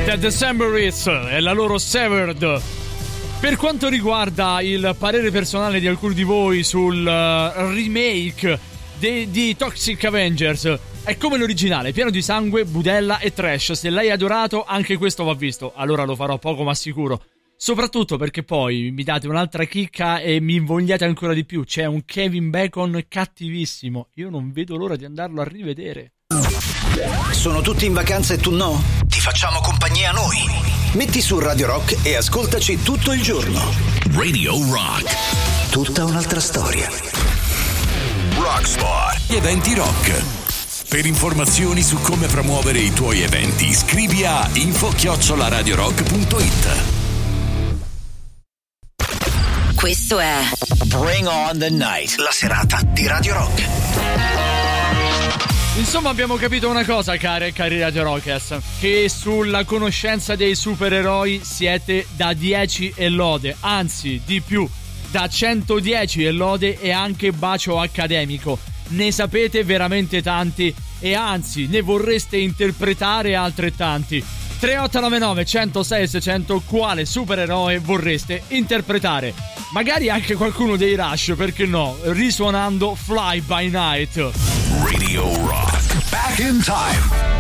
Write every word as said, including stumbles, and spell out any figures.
The Decemberists e la loro Severed. Per quanto riguarda il parere personale di alcuni di voi sul uh, remake de- di Toxic Avengers, è come l'originale, pieno di sangue, budella e trash. Se l'hai adorato, anche questo va visto. Allora lo farò poco ma sicuro. Soprattutto perché poi mi date un'altra chicca e mi invogliate ancora di più. C'è un Kevin Bacon cattivissimo. Io non vedo l'ora di andarlo a rivedere. Sono tutti in vacanza e tu no? Ti facciamo compagnia noi. Metti su Radio Rock e ascoltaci tutto il giorno. Radio Rock. Tutta un'altra storia. Rockspot. Gli eventi rock. Per informazioni su come promuovere i tuoi eventi, scrivi a info chiocciola radiorock punto it. Questo è Bring On The Night, la serata di Radio Rock. Insomma, abbiamo capito una cosa, care e cari Radio Rockers, che sulla conoscenza dei supereroi siete da dieci e lode, anzi di più, da centodieci e lode e anche bacio accademico. Ne sapete veramente tanti e anzi ne vorreste interpretare altrettanti. tre otto nove nove uno zero sei sei zero zero, quale supereroe vorreste interpretare? Magari anche qualcuno dei Rush, perché no, risuonando Fly By Night. Radio Rock. Back in time.